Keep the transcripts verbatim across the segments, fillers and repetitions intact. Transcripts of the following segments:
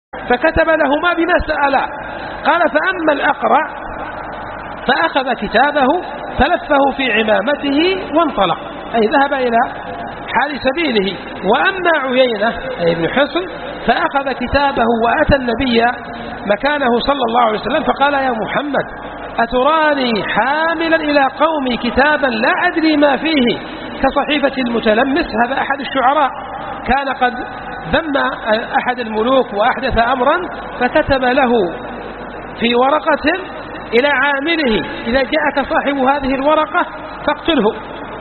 فكتب لهما بما سألا. قال فأما الأقرع فأخذ كتابه فلفه في عمامته وانطلق، أي ذهب إلى حال سبيله. وأما عيينة أي ابن حصن فأخذ كتابه وأتى النبي مكانه صلى الله عليه وسلم فقال يا محمد أتراني حاملا إلى قومي كتابا لا أدري ما فيه كصحيفة المتلمس. هذا أحد الشعراء كان قد ذم أحد الملوك وأحدث أمرا فكتب له في ورقة إلى عامله إذا جاءك صاحب هذه الورقة فاقتله.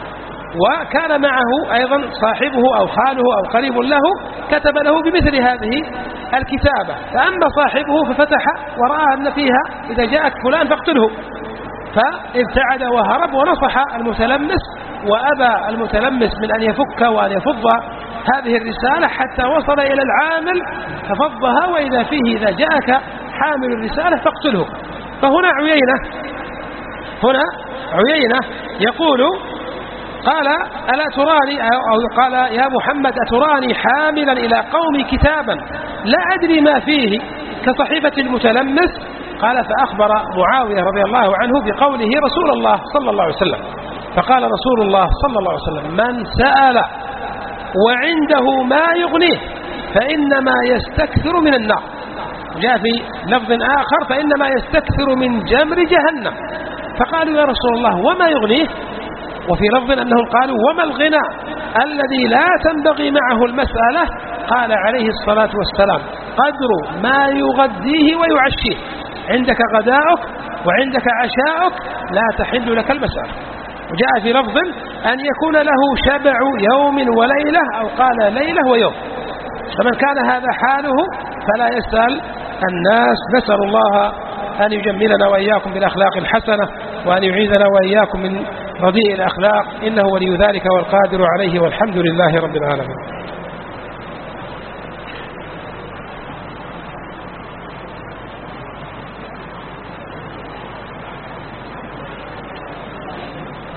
وكان معه أيضا صاحبه أو خاله أو قريب له كتب له بمثل هذه الكتابة. فأما صاحبه ففتح ورأى أن فيها إذا جاءك فلان فاقتله، فابتعد وهرب ونصح المتلمس، وأبى المتلمس من أن يفك وأن يفض هذه الرسالة حتى وصل إلى العامل ففضها، وإذا فيه إذا جاءك حامل الرسالة فاقتله. فهنا عيينة هنا عيينة يقول قال ألا تراني أو قال يا محمد أتراني حاملا إلى قومي كتابا لا أدري ما فيه كصحيفة المتلمس. قال فأخبر معاوية رضي الله عنه بقوله رسول الله صلى الله عليه وسلم. فقال رسول الله صلى الله عليه وسلم من سأل وعنده ما يغنيه فإنما يستكثر من النار. جاء في لفظ آخر فإنما يستكثر من جمر جهنم. فقالوا يا رسول الله وما يغنيه؟ وفي لفظ أنهم قالوا وما الغنى الذي لا تنبغي معه المسألة؟ قال عليه الصلاة والسلام قدر ما يغديه ويعشيه. عندك غداؤك وعندك عشاؤك لا تحل لك المسألة. وجاء في لفظ أن يكون له شبع يوم وليلة أو قال ليلة ويوم. فمن كان هذا حاله فلا يسأل الناس. نسأل الله أن يجملنا وإياكم بالأخلاق الحسنة وأن يعيذنا وإياكم من رديء الأخلاق، إنه ولي ذلك والقادر عليه، والحمد لله رب العالمين.